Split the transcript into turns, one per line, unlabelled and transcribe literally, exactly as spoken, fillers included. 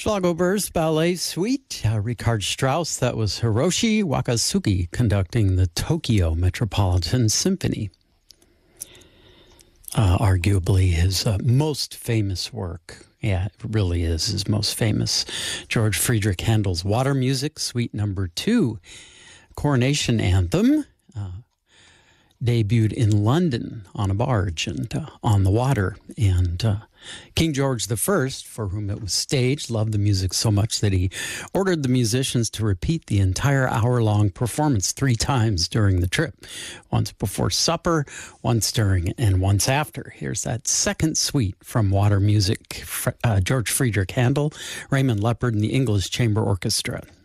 Schlagober's Ballet Suite, uh, Richard Strauss, that was Hiroshi Wakatsuki conducting the Tokyo Metropolitan Symphony. Uh, arguably his uh, most famous work. Yeah, it really is his most famous. George Friedrich Handel's Water Music, Suite Number Two, Coronation Anthem, uh, debuted in London on a barge and uh, on the water. And uh, King George the First, for whom it was staged, loved the music so much that he ordered the musicians to repeat the entire hour-long performance three times during the trip. Once before supper, once during, and once after. Here's that second suite from Water Music, uh, George Friedrich Handel, Raymond Leppard, and the English Chamber Orchestra.